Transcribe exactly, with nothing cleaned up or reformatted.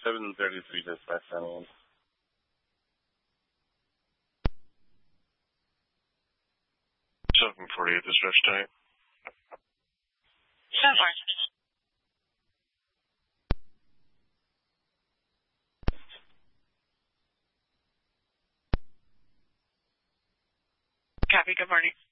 seven thirty-three dispatch channel. seven forty-eight dispatch tonight. seven four. Copy, good morning.